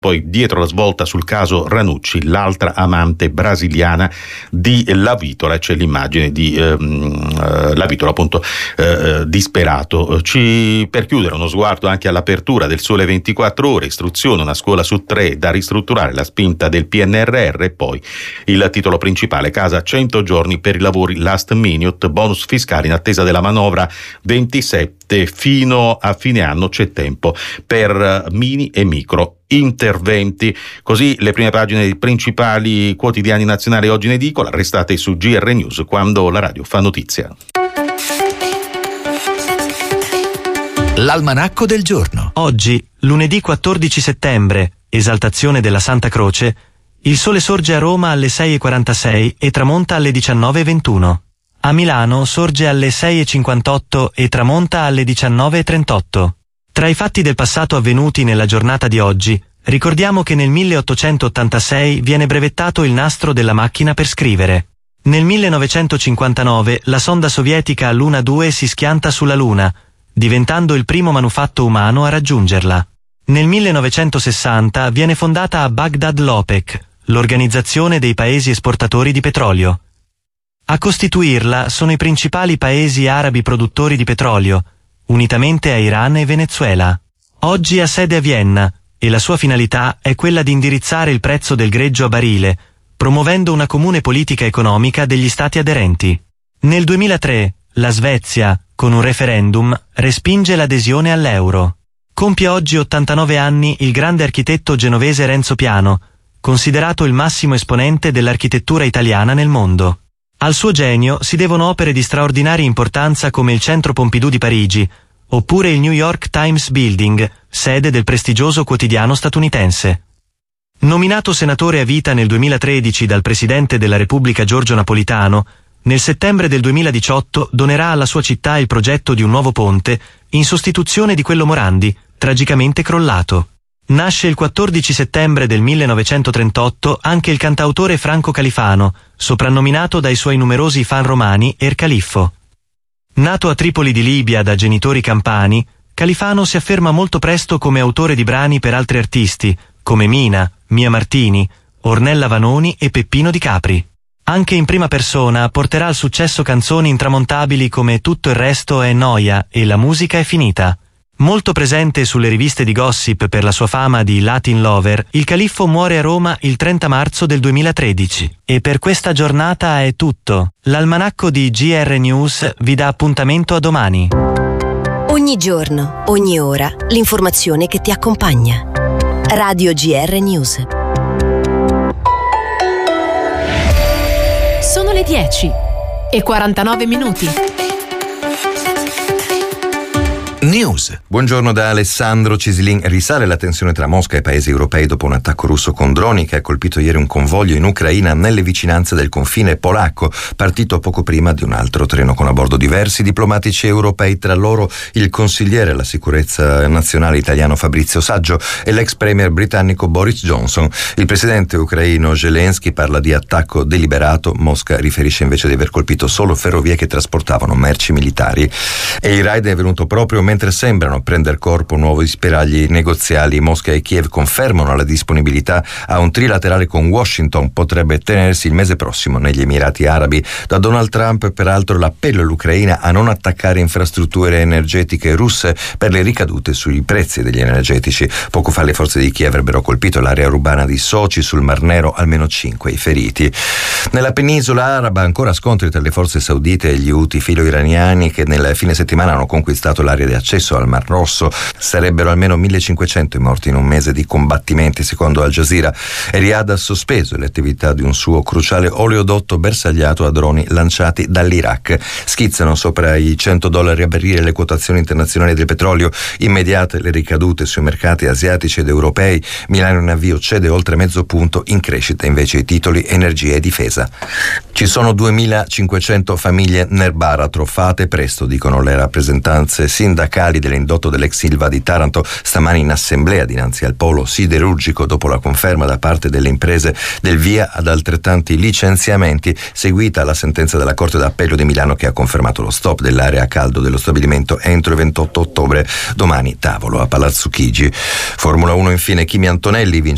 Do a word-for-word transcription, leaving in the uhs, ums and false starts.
Poi dietro la svolta sul caso Ranucci, l'altra amante brasiliana di Lavitola, c'è l'immagine di ehm, Lavitola appunto eh, disperato. Ci, per chiudere, uno sguardo anche all'apertura del Sole ventiquattro Ore, istruzione, una scuola su tre da ristrutturare, la spinta del P N R R, e poi il titolo principale, casa cento giorni per i lavori last minute, bonus fiscali in attesa della manovra ventisette, fino a fine anno c'è tempo per mini e micro interventi. Così le prime pagine dei principali quotidiani nazionali oggi in edicola. Restate su G R News, quando la radio fa notizia. L'almanacco del giorno. Oggi, lunedì quattordici settembre, esaltazione della Santa Croce, il sole sorge a Roma alle sei e quarantasei e tramonta alle diciannove e ventuno. A Milano sorge alle sei e cinquantotto e tramonta alle diciannove e trentotto. Tra i fatti del passato avvenuti nella giornata di oggi, ricordiamo che nel milleottocentottantasei viene brevettato il nastro della macchina per scrivere. Nel millenovecentocinquantanove la sonda sovietica Luna due si schianta sulla Luna, diventando il primo manufatto umano a raggiungerla. Nel millenovecentosessanta viene fondata a Baghdad l'OPEC, l'Organizzazione dei Paesi Esportatori di Petrolio. A costituirla sono i principali paesi arabi produttori di petrolio, unitamente a Iran e Venezuela. Oggi ha sede a Vienna e la sua finalità è quella di indirizzare il prezzo del greggio a barile, promuovendo una comune politica economica degli stati aderenti. Nel duemilatré la Svezia, con un referendum, respinge l'adesione all'euro. Compie oggi ottantanove anni il grande architetto genovese Renzo Piano, considerato il massimo esponente dell'architettura italiana nel mondo. Al suo genio si devono opere di straordinaria importanza come il Centro Pompidou di Parigi, oppure il New York Times Building, sede del prestigioso quotidiano statunitense. Nominato senatore a vita nel duemilatredici dal Presidente della Repubblica Giorgio Napolitano, nel settembre del duemiladiciotto donerà alla sua città il progetto di un nuovo ponte in sostituzione di quello Morandi, tragicamente crollato. Nasce il quattordici settembre del millenovecentotrentotto anche il cantautore Franco Califano, soprannominato dai suoi numerosi fan romani Er Califfo. Nato a Tripoli di Libia da genitori campani, Califano si afferma molto presto come autore di brani per altri artisti, come Mina, Mia Martini, Ornella Vanoni e Peppino Di Capri. Anche in prima persona porterà al successo canzoni intramontabili come Tutto il resto è noia e La musica è finita. Molto presente sulle riviste di gossip per la sua fama di Latin lover, il Califfo muore a Roma il trenta marzo del duemilatredici. E per questa giornata è tutto. L'almanacco di G R News vi dà appuntamento a domani. Ogni giorno, ogni ora, l'informazione che ti accompagna. Radio G R News. Sono le dieci e quarantanove minuti. News. Buongiorno da Alessandro Cislin. Risale la tensione tra Mosca e paesi europei dopo un attacco russo con droni che ha colpito ieri un convoglio in Ucraina nelle vicinanze del confine polacco, partito poco prima di un altro treno con a bordo diversi diplomatici europei, tra loro il consigliere alla sicurezza nazionale italiano Fabrizio Saggio e l'ex premier britannico Boris Johnson. Il presidente ucraino Zelensky parla di attacco deliberato, Mosca riferisce invece di aver colpito solo ferrovie che trasportavano merci militari. E il raid è venuto proprio mentre sembrano prendere corpo nuovi spiragli negoziali. Mosca e Kiev confermano la disponibilità a un trilaterale con Washington, potrebbe tenersi il mese prossimo negli Emirati Arabi. Da Donald Trump peraltro l'appello all'Ucraina a non attaccare infrastrutture energetiche russe per le ricadute sui prezzi degli energetici. Poco fa le forze di Kiev avrebbero colpito l'area urbana di Sochi sul Mar Nero, almeno cinque i feriti. Nella penisola araba ancora scontri tra le forze saudite e gli Houthi filo-iraniani che nel fine settimana hanno conquistato l'area di accesso al Mar Rosso. Sarebbero almeno millecinquecento i morti in un mese di combattimenti, secondo Al Jazeera. E Riyadh ha sospeso le attività di un suo cruciale oleodotto bersagliato a droni lanciati dall'Iraq. Schizzano sopra i cento dollari a barile le quotazioni internazionali del petrolio, immediate le ricadute sui mercati asiatici ed europei. Milano in avvio cede oltre mezzo punto, in crescita invece i titoli energia e difesa. Ci sono duemilacinquecento famiglie nel baratro, fate presto, dicono le rappresentanze sindacali dell'indotto dell'ex Ilva di Taranto stamani in assemblea dinanzi al polo siderurgico dopo la conferma da parte delle imprese del via ad altrettanti licenziamenti, seguita la sentenza della Corte d'Appello di Milano che ha confermato lo stop dell'area a caldo dello stabilimento entro il ventotto ottobre. Domani tavolo a Palazzo Chigi. Formula uno infine, Kimi Antonelli vince